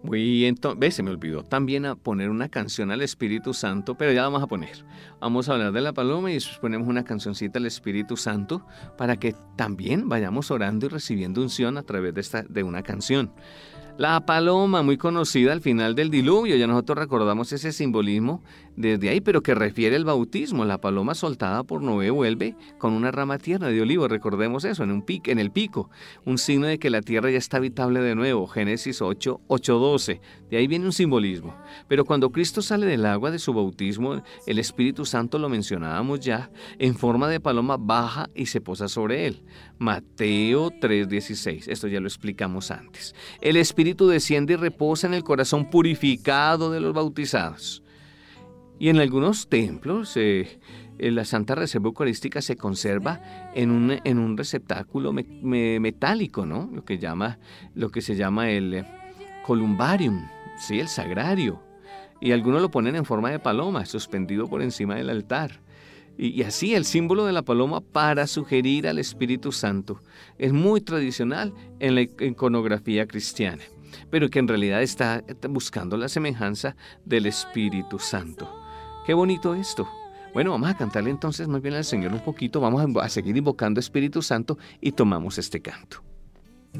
Ve, se me olvidó también a poner una canción al Espíritu Santo, pero ya la vamos a poner. Vamos a hablar de la paloma y después ponemos una cancioncita al Espíritu Santo para que también vayamos orando y recibiendo unción a través de una canción. La paloma, muy conocida al final del diluvio, ya nosotros recordamos ese simbolismo desde ahí, pero que refiere al bautismo. La paloma soltada por Noé vuelve con una rama tierna de olivo, recordemos eso, en el pico, un signo de que la tierra ya está habitable de nuevo, Génesis 8:12. De ahí viene un simbolismo. Pero cuando Cristo sale del agua de su bautismo, el Espíritu Santo, lo mencionábamos ya, en forma de paloma baja y se posa sobre él. Mateo 3:16, esto ya lo explicamos antes. El Espíritu desciende y reposa en el corazón purificado de los bautizados. Y en algunos templos, la Santa Reserva Eucarística se conserva en un receptáculo metálico, ¿no? Lo que se llama el columbarium, ¿sí? El sagrario. Y algunos lo ponen en forma de paloma, suspendido por encima del altar. Y así el símbolo de la paloma para sugerir al Espíritu Santo es muy tradicional en la iconografía cristiana, pero que en realidad está buscando la semejanza del Espíritu Santo. ¡Qué bonito esto! Bueno, vamos a cantarle entonces más bien al Señor un poquito, vamos a seguir invocando Espíritu Santo y tomamos este canto.